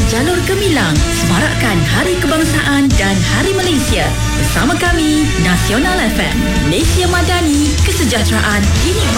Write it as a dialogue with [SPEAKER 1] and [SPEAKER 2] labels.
[SPEAKER 1] Jalur Gemilang, semarakkan Hari Kebangsaan dan Hari Malaysia. Bersama kami, Nasional FM, Malaysia Madani, kesejahteraan dinikmati.